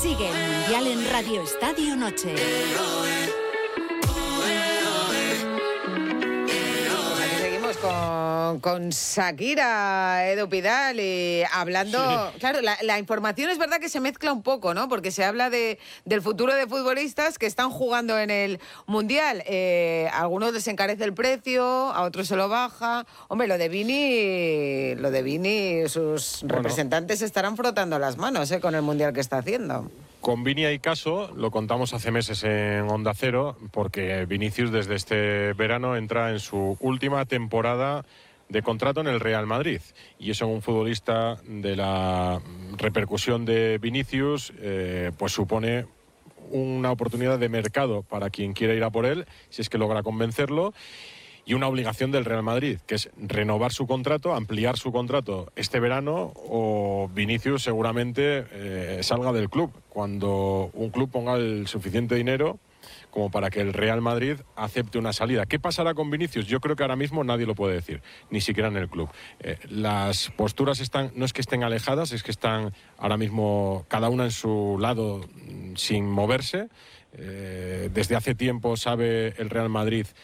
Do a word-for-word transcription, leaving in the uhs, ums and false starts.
Sigue el Mundial en Radio Estadio Noche. Con, con Shakira, Edu Pidal, y hablando... Sí. Claro, la, la información es verdad que se mezcla un poco, ¿no? Porque se habla de, del futuro de futbolistas que están jugando en el Mundial. Eh, a algunos les encarece el precio, a otros se lo baja. Hombre, lo de Vini, lo de Vini, sus bueno. representantes estarán frotando las manos, ¿eh? Con el Mundial que está haciendo. Con Vini hay caso, lo contamos hace meses en Onda Cero, porque Vinicius desde este verano entra en su última temporada de contrato en el Real Madrid. Y eso en un futbolista de la repercusión de Vinicius, eh, pues supone una oportunidad de mercado para quien quiera ir a por él, si es que logra convencerlo. Y una obligación del Real Madrid, que es renovar su contrato, ampliar su contrato este verano, o Vinicius seguramente eh, salga del club cuando un club ponga el suficiente dinero como para que el Real Madrid acepte una salida. ¿Qué pasará con Vinicius? Yo creo que ahora mismo nadie lo puede decir, ni siquiera en el club. Eh, las posturas están, no es que estén alejadas, es que están ahora mismo cada una en su lado sin moverse. Eh, desde hace tiempo sabe el Real Madrid